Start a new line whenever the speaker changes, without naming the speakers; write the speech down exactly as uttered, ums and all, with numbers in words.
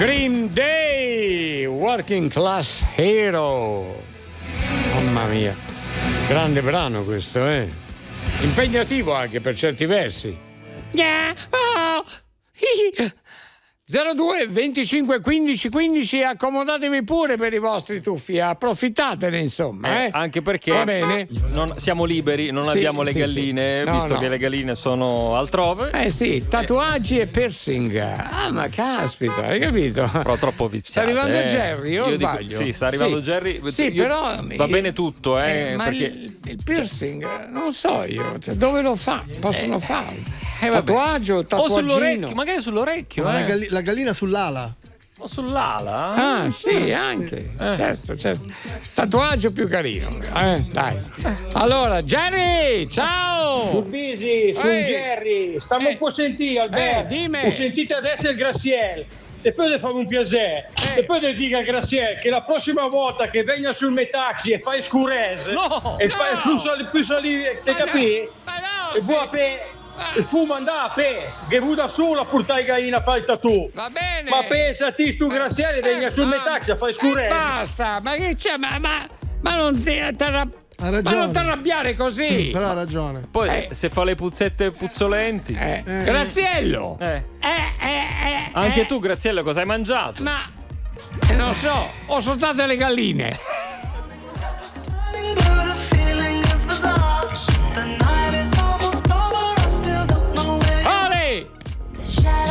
Green Day, Working Class Hero. Mamma mia, grande brano questo, eh? Impegnativo anche per certi versi. Yeah. Oh. zero due venticinque quindici quindici, accomodatevi pure per i vostri tuffi, approfittatene insomma, eh?
Eh, anche perché
va bene?
Non, siamo liberi, non
Sì,
abbiamo le
sì,
galline,
sì. No,
visto
no.
che le galline sono altrove.
Eh sì, tatuaggi eh. e piercing. Ah, ma caspita, hai capito?
Però troppo viziate.
Sta arrivando
eh.
Jerry, o
Io
sbaglio?
Dico, sì, sta arrivando
sì.
Jerry.
Sì,
io,
però
va bene tutto, eh,
eh ma
perché
il, il piercing, non so io, cioè, dove lo fa? Possono
eh,
farlo?
Eh,
tatuaggio, tatuaggino.
o sull'orecchio, magari sull'orecchio.
Ma
eh.
la, galli- la gallina sull'ala.
O sull'ala?
Ah, sì, anche. Eh. Certo, certo. Tatuaggio più carino. Eh, dai. Allora, Jerry, ciao!
Su Bisi, su
Ehi.
Jerry. Stiamo
Eh.
un po' sentire, Alberto.
Eh, dimmi.
Ho sentito adesso il Graziel. E poi le fare un piacere.
Eh.
E poi le dica al Graziel che la prossima volta che venga sul Metaxi e fai scurese
No,
e
no.
fai più sali, più sali, te
Ma
capi?
no, ma no,
E
sì.
vuoi per il fumo andà a pe, che vuoi da solo a portare Gaina a fare il tattoo.
Va bene.
Ma pensati stu Graziel e venga sul
ma-
Metaxi a fare
eh,
scurese.
basta, ma che c'è? Ma, ma, ma non ti t'arrab-
Ha
ma
ragione.
non ti arrabbiare così.
Però ha ragione.
Poi
Eh.
se fa le puzzette puzzolenti.
Eh,
Eh.
Graziello.
Eh.
Eh, eh, eh,
Anche
eh.
tu, Graziello, cosa hai mangiato?
Ma eh, non so, ho sono state le galline.